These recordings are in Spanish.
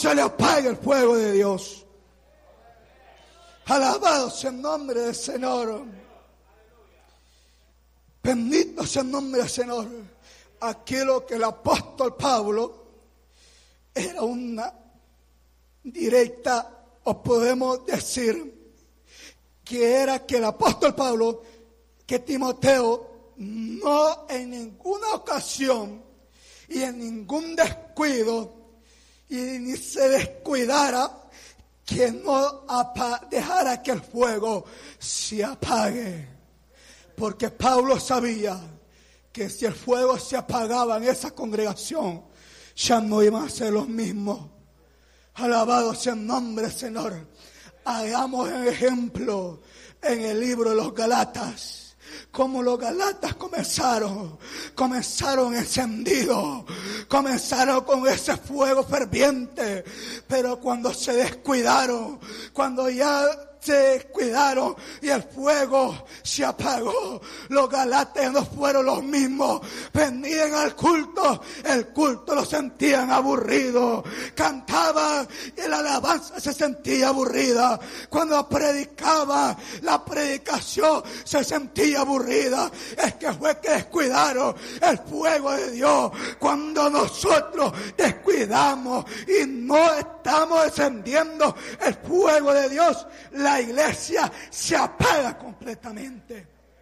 se le apague el fuego de Dios. Alabado sea el nombre del Señor. Bendito sea el nombre del Señor. Aquí lo que el apóstol Pablo era una directa, o podemos decir que era que el apóstol Pablo, que Timoteo no en ninguna ocasión y en ningún descuido, y ni se descuidara, que no dejara que el fuego se apague. Porque Pablo sabía que si el fuego se apagaba en esa congregación, ya no iban a ser los mismos. Alabado sea el nombre del Señor. Hagamos el ejemplo en el libro de los Galatas. Como los Galatas comenzaron encendidos, comenzaron con ese fuego ferviente, pero cuando se descuidaron, cuando ya se descuidaron y el fuego se apagó, los Galatas no fueron los mismos. Venían al culto, el culto lo sentían aburrido, cantaban y la alabanza se sentía aburrida. Cuando predicaban, la predicación se sentía aburrida. Es que fue que descuidaron el fuego de Dios. Cuando nosotros descuidamos y no estamos encendiendo el fuego de Dios, la iglesia se apaga completamente.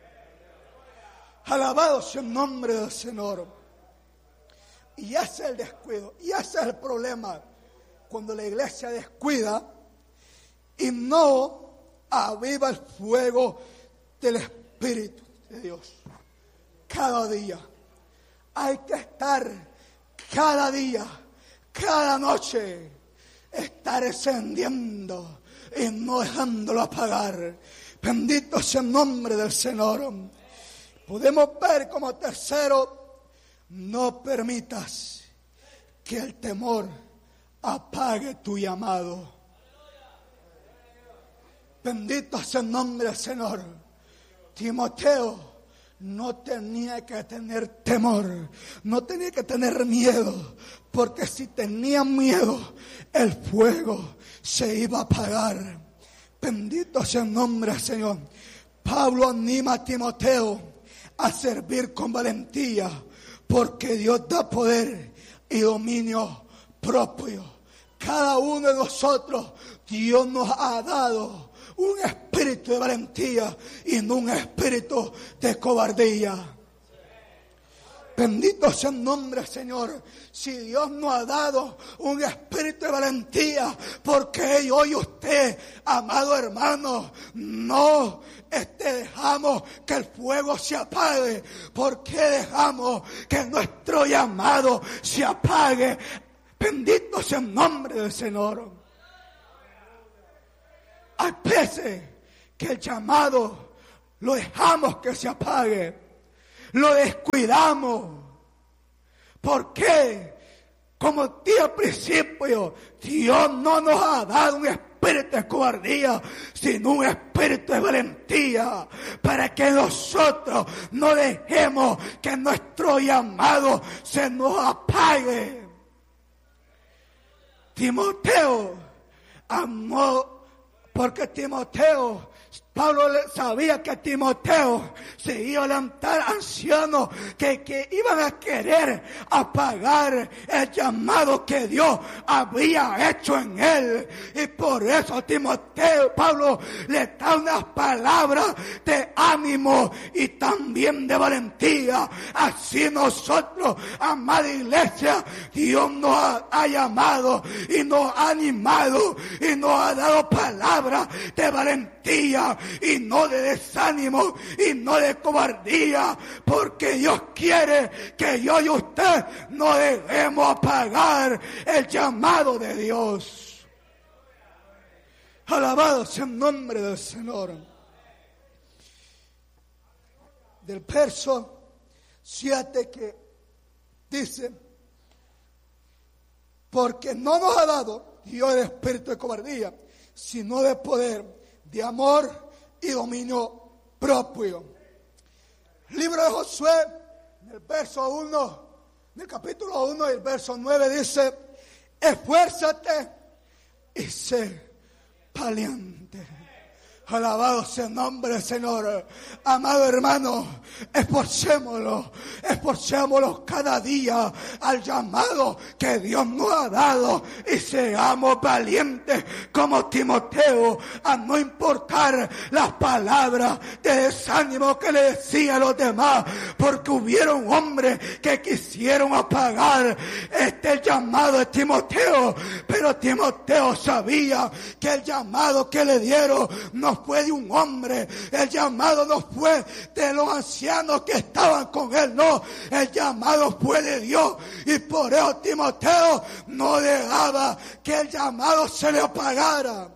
Alabado sea el nombre del Señor. Y ese es el descuido, y ese es el problema. Cuando la iglesia descuida y no aviva el fuego del Espíritu de Dios. Cada día hay que estar, cada día, cada noche, estar encendiendo y no dejándolo apagar. Bendito sea el nombre del Señor. Podemos ver como tercero, no permitas que el temor apague tu llamado. Bendito sea el nombre del Señor. Timoteo no tenía que tener temor, no tenía que tener miedo, porque si tenía miedo, el fuego se iba a apagar. Bendito sea el nombre del Señor. Pablo anima a Timoteo a servir con valentía, porque Dios da poder y dominio propio. Cada uno de nosotros, Dios nos ha dado un espíritu de valentía y no un espíritu de cobardía. Bendito sea el nombre del Señor. Si Dios nos ha dado un espíritu de valentía, porque hoy usted, amado hermano, no dejamos que el fuego se apague. ¿Por qué dejamos que nuestro llamado se apague? Bendito sea el nombre del Señor. Hay veces que el llamado lo dejamos que se apague, lo descuidamos. ¿Por qué? Como dije al principio, Dios no nos ha dado un espíritu de cobardía, sino un espíritu de valentía, para que nosotros no dejemos que nuestro llamado se nos apague. Timoteo amó, porque Pablo sabía que Timoteo se iba a levantar ancianos que iban a querer apagar el llamado que Dios había hecho en él. Y por eso Pablo le da unas palabras de ánimo y también de valentía. Así nosotros, amada iglesia, Dios nos ha llamado y nos ha animado y nos ha dado palabras de valentía y no de desánimo y no de cobardía, porque Dios quiere que yo y usted no dejemos apagar el llamado de Dios. Alabado sea el nombre del Señor. Del verso 7 que dice: porque no nos ha dado Dios el espíritu de cobardía, sino de poder, de amor y dominio propio. Libro de Josué, en el verso 1, en el capítulo 1 y el verso 9 dice: esfuérzate y sé valiente. Alabado sea el nombre del Señor. Amado hermano, esforcémonos cada día al llamado que Dios nos ha dado y seamos valientes como Timoteo, a no importar las palabras de desánimo que le decía a los demás, porque hubieron hombres que quisieron apagar este llamado de Timoteo, pero Timoteo sabía que el llamado que le dieron no fue de un hombre, el llamado no fue de los ancianos que estaban con él, no, el llamado fue de Dios, y por eso Timoteo no dejaba que el llamado se le apagara.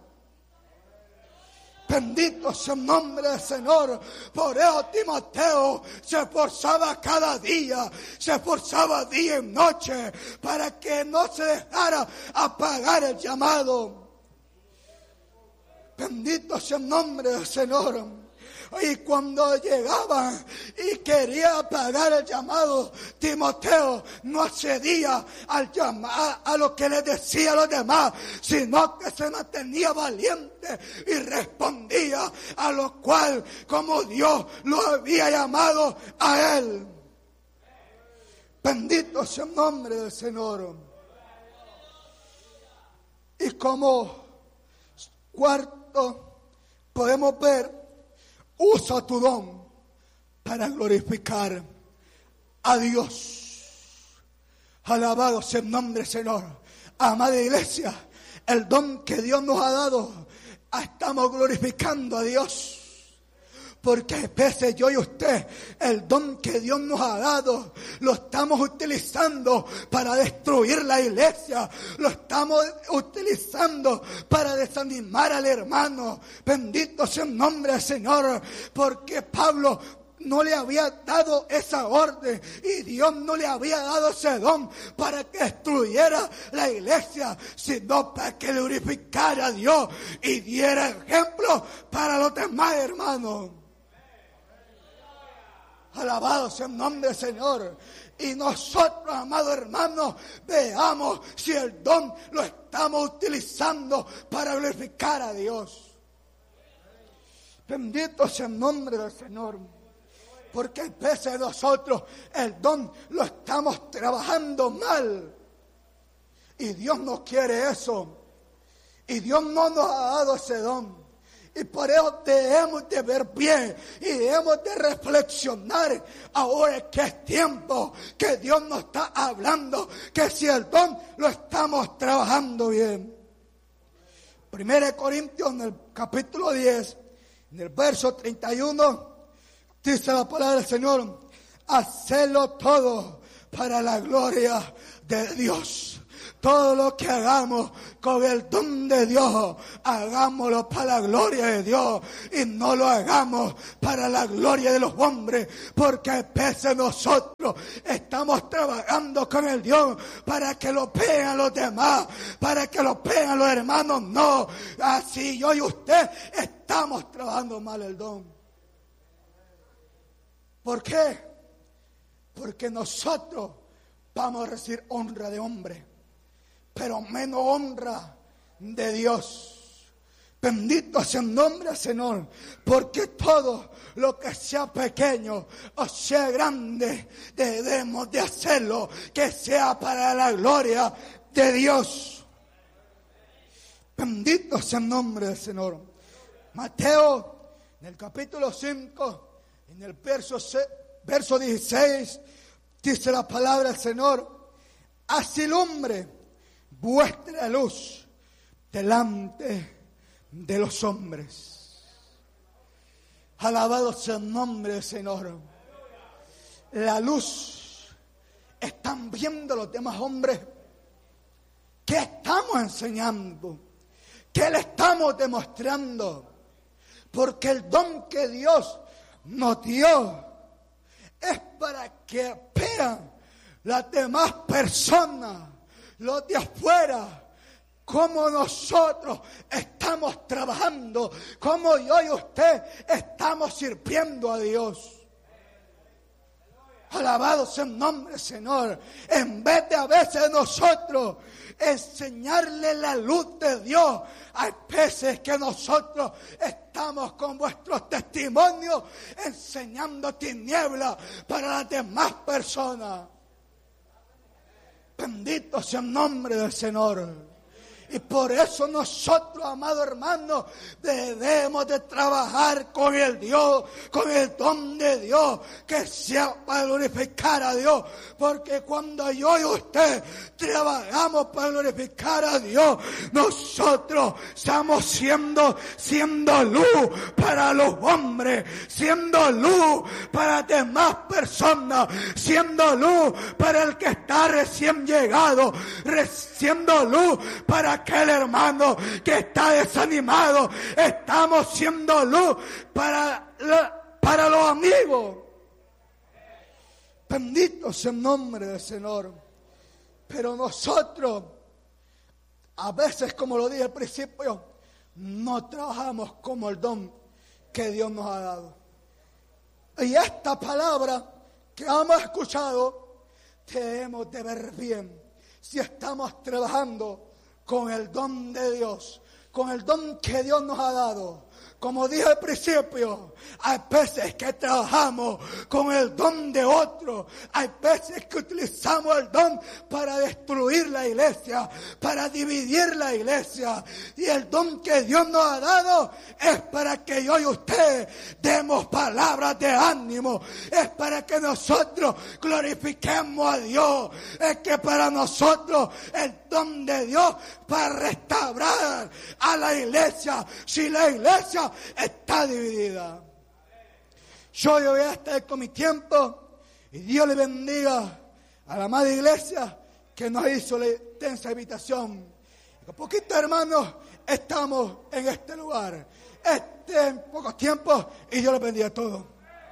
Bendito sea el nombre del Señor. Por eso Timoteo se esforzaba cada día, se esforzaba día y noche para que no se dejara apagar el llamado. Bendito sea el nombre del Señor. Y cuando llegaba y quería apagar el llamado, Timoteo no accedía al llamado, a lo que le decía a los demás, sino que se mantenía valiente y respondía a lo cual, como Dios lo había llamado a él. Bendito sea el nombre del Señor. Y como cuarto, podemos ver, usa tu don para glorificar a Dios. Alabado sea el nombre del Señor. Amada iglesia, el don que Dios nos ha dado, estamos glorificando a Dios. Porque a veces yo y usted, el don que Dios nos ha dado, lo estamos utilizando para destruir la iglesia. Lo estamos utilizando para desanimar al hermano. Bendito sea el nombre del Señor. Porque Pablo no le había dado esa orden y Dios no le había dado ese don para que destruyera la iglesia, sino para que glorificara a Dios y diera ejemplo para los demás hermanos. Alabado sea el nombre del Señor. Y nosotros, amados hermanos, veamos si el don lo estamos utilizando para glorificar a Dios. Bendito sea el nombre del Señor. Porque a veces nosotros el don lo estamos trabajando mal. Y Dios no quiere eso. Y Dios no nos ha dado ese don. Y por eso debemos de ver bien y debemos de reflexionar ahora que es tiempo que Dios nos está hablando, que si el don lo estamos trabajando bien. 1 Corintios en el capítulo 10, en el verso 31, dice la palabra del Señor: hacedlo todo para la gloria de Dios. Todo lo que hagamos con el don de Dios, hagámoslo para la gloria de Dios y no lo hagamos para la gloria de los hombres, porque a veces nosotros estamos trabajando con el Dios para que lo vean los demás, para que lo vean los hermanos. No, así yo y usted estamos trabajando mal el don. ¿Por qué? Porque nosotros vamos a recibir honra de hombre, pero menos honra de Dios. Bendito sea el nombre del Señor, porque todo lo que sea pequeño o sea grande, debemos de hacerlo que sea para la gloria de Dios. Bendito sea el nombre del Señor. Mateo, en el capítulo 5, en el verso 16, dice la palabra del Señor: así alumbre vuestra luz delante de los hombres. Alabado sea el nombre del Señor. La luz, están viendo los demás hombres. ¿Qué estamos enseñando? ¿Qué le estamos demostrando? Porque el don que Dios nos dio es para que vean las demás personas, los de afuera, cómo nosotros estamos trabajando, cómo yo y usted estamos sirviendo a Dios. Alabado sea el nombre del Señor. En vez de a veces nosotros enseñarle la luz de Dios, hay veces que nosotros estamos con vuestros testimonios enseñando tinieblas para las demás personas. Bendito sea el nombre del Señor. Y por eso nosotros, amados hermanos, debemos de trabajar con el Dios, con el don de Dios, que sea para glorificar a Dios. Porque cuando yo y usted trabajamos para glorificar a Dios, nosotros estamos siendo luz para los hombres, siendo luz para demás personas, siendo luz para el que está recién llegado, siendo luz para aquel hermano que está desanimado. Estamos siendo luz para los amigos. Bendito sea el nombre del Señor. Pero nosotros, a veces, como lo dije al principio, no trabajamos como el don que Dios nos ha dado. Y esta palabra que hemos escuchado, debemos de ver bien si estamos trabajando con el don de Dios, con el don que Dios nos ha dado. Como dije al principio, hay veces que trabajamos con el don de otro. Hay veces que utilizamos el don para destruir la iglesia, para dividir la iglesia. Y el don que Dios nos ha dado es para que yo y usted demos palabras de ánimo. Es para que nosotros glorifiquemos a Dios. Es que para nosotros el don de Dios para restaurar a la iglesia. Si la iglesia está dividida. Yo voy a estar con mi tiempo y Dios le bendiga a la amada iglesia que nos hizo la intensa invitación. Con poquitos hermanos estamos en este lugar. En pocos tiempos y Dios le bendiga a todos.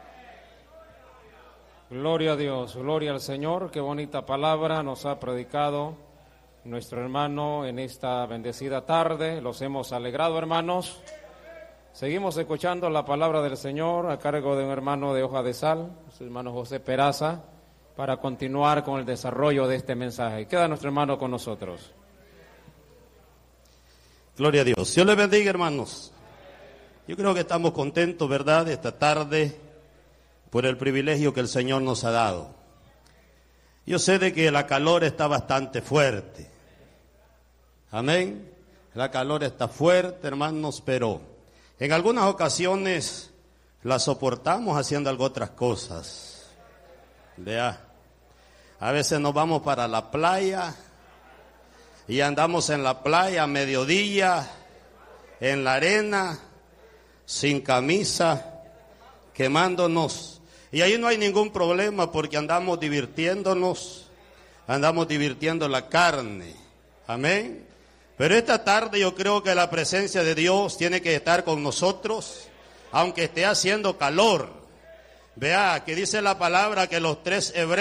Gloria a Dios, gloria al Señor. Qué bonita palabra nos ha predicado nuestro hermano en esta bendecida tarde. Los hemos alegrado, hermanos. Seguimos escuchando la palabra del Señor a cargo de un hermano de Hoja de Sal, su hermano José Peraza, para continuar con el desarrollo de este mensaje. Queda nuestro hermano con nosotros. Gloria a Dios. Dios les bendiga, hermanos. Yo creo que estamos contentos, ¿verdad?, esta tarde por el privilegio que el Señor nos ha dado. Yo sé de que la calor está bastante fuerte. Amén. La calor está fuerte, hermanos, pero en algunas ocasiones la soportamos haciendo algo otras cosas. Vea, a veces nos vamos para la playa y andamos en la playa a mediodía, en la arena, sin camisa, quemándonos. Y ahí no hay ningún problema porque andamos divirtiéndonos, andamos divirtiendo la carne. Amén. Pero esta tarde yo creo que la presencia de Dios tiene que estar con nosotros, aunque esté haciendo calor. Vea que dice la palabra que los 3 hebreos